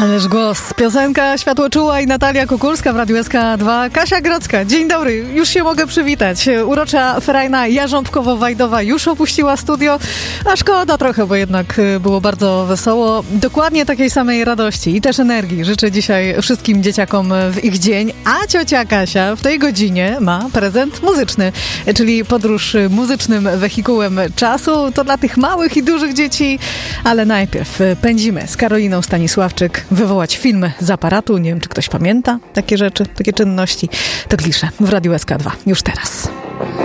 Ależ głos. Piosenka Światłoczuła i Natalia Kukulska w Radiu SK2. Kasia Grodzka, dzień dobry, już się mogę przywitać. Urocza Ferajna Jarząbkowo-Wajdowa już opuściła studio, a szkoda trochę, bo jednak było bardzo wesoło. Dokładnie takiej samej radości i też energii życzę dzisiaj wszystkim dzieciakom w ich dzień, a ciocia Kasia w tej godzinie ma prezent muzyczny, czyli podróż muzycznym wehikułem czasu. To dla tych małych i dużych dzieci, ale najpierw pędzimy z Karoliną Stanisławczyk wywołać film z aparatu. Nie wiem, czy ktoś pamięta takie rzeczy, takie czynności. To klisze w Radiu SK2 już teraz.